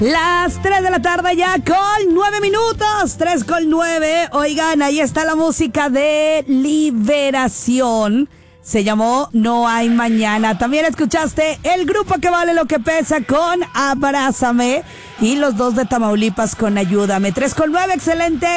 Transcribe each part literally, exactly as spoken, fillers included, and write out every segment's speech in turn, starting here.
Las tres de la tarde ya con nueve minutos, tres con nueve. Oigan, ahí está la música de Liberación. Se llamó No Hay Mañana. También escuchaste el grupo que vale lo que pesa con Abrázame. Y los dos de Tamaulipas con Ayúdame. tres con nueve, excelente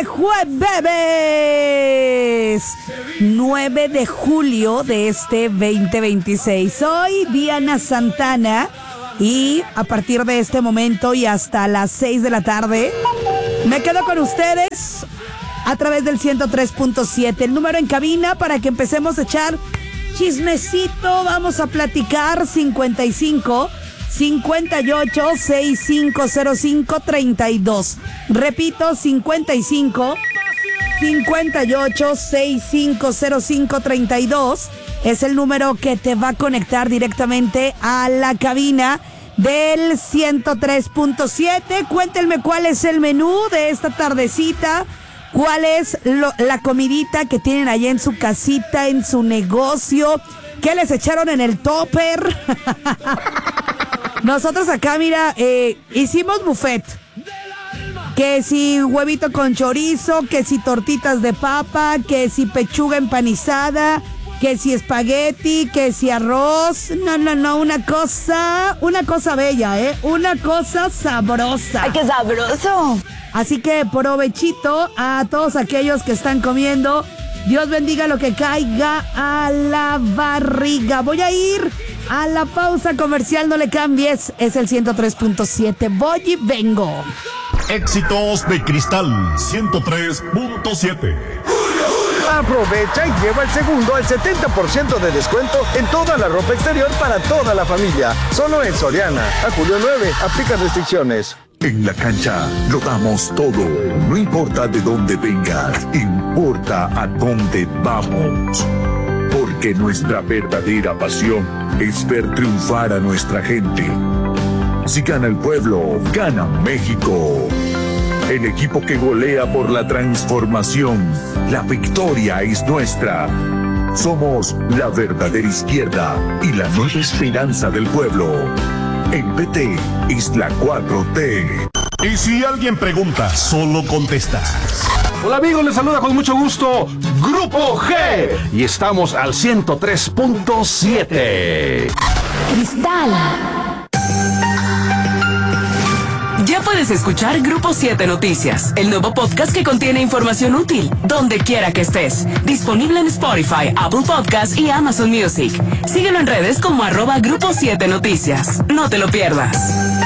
jueves. nueve de julio de este veinte veintiséis. Soy Diana Santana. Y a partir de este momento y hasta las seis de la tarde, me quedo con ustedes a través del ciento tres punto siete. El número en cabina para que empecemos a echar chismecito. Vamos a platicar cincuenta y cinco, cincuenta y ocho, sesenta y cinco cero cinco, treinta y dos. Repito, cincuenta y cinco, cincuenta y ocho, sesenta y cinco cero cinco, treinta y dos. Es el número que te va a conectar directamente a la cabina del ciento tres punto siete. Cuéntenme cuál es el menú de esta tardecita, cuál es lo, la comidita que tienen allá en su casita, en su negocio, qué les echaron en el topper. Nosotros acá, mira, eh, hicimos buffet. Que si huevito con chorizo, que si tortitas de papa, que si pechuga empanizada, que si espagueti, que si arroz. No, no, no, una cosa, una cosa bella, ¿eh? Una cosa sabrosa. ¡Ay, qué sabroso! Así que provechito a todos aquellos que están comiendo. Dios bendiga lo que caiga a la barriga. Voy a ir a la pausa comercial, no le cambies. Es el ciento tres punto siete. Voy y vengo. Éxitos de Cristal ciento tres punto siete. Aprovecha y lleva el segundo al setenta por ciento de descuento en toda la ropa exterior para toda la familia. Solo en Soriana. A julio nueve, aplica restricciones. En la cancha lo damos todo. No importa de dónde vengas, importa a dónde vamos. Porque nuestra verdadera pasión es ver triunfar a nuestra gente. Si gana el pueblo, gana México. El equipo que golea por la transformación. La victoria es nuestra. Somos la verdadera izquierda y la nueva esperanza del pueblo. El P T es la cuatro T. Y si alguien pregunta, solo contestas. Hola amigos, les saluda con mucho gusto Grupo G. Y estamos al ciento tres punto siete. Cristal. Ya puedes escuchar Grupo siete Noticias, el nuevo podcast que contiene información útil, donde quiera que estés. Disponible en Spotify, Apple Podcasts y Amazon Music. Síguelo en redes como arroba Grupo siete Noticias. No te lo pierdas.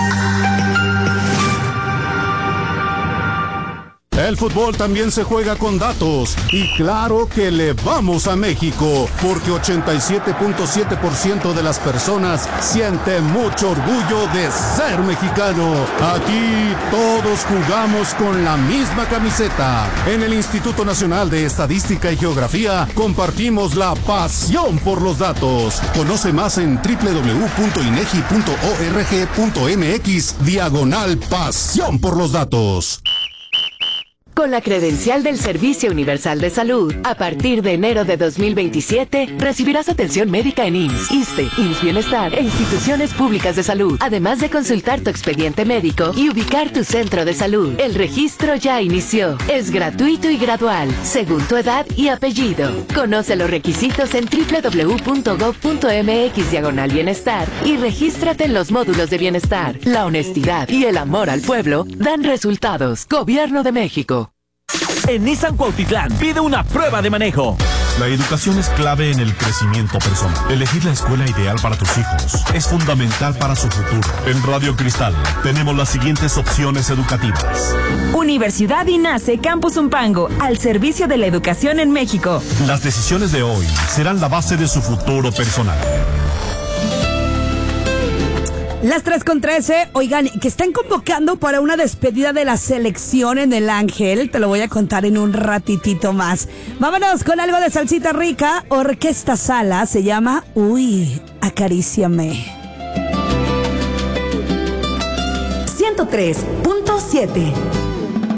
El fútbol también se juega con datos y claro que le vamos a México porque ochenta y siete punto siete por ciento de las personas siente mucho orgullo de ser mexicano. Aquí todos jugamos con la misma camiseta. En el Instituto Nacional de Estadística y Geografía compartimos la pasión por los datos. Conoce más en doble u doble u doble u punto inegi punto org punto mx diagonal pasión por los datos. Con la credencial del Servicio Universal de Salud, a partir de enero de dos mil veintisiete, recibirás atención médica en I M S S, ISSSTE, I M S S Bienestar e instituciones públicas de salud, además de consultar tu expediente médico y ubicar tu centro de salud. El registro ya inició. Es gratuito y gradual, según tu edad y apellido. Conoce los requisitos en doble u doble u doble u punto gob punto mx diagonal bienestar y regístrate en los módulos de bienestar. La honestidad y el amor al pueblo dan resultados. Gobierno de México. En Nissan Cuautitlán, pide una prueba de manejo. La educación es clave en el crecimiento personal. Elegir la escuela ideal para tus hijos es fundamental para su futuro. En Radio Cristal tenemos las siguientes opciones educativas. Universidad INACE Campus Zumpango, al servicio de la educación en México. Las decisiones de hoy serán la base de su futuro personal. Las tres con trece, oigan, que están convocando para una despedida de la selección en el Ángel. Te lo voy a contar en un ratitito más. Vámonos con algo de salsita rica. Orquesta Sala, se llama Uy, Acaríciame. ciento tres punto siete.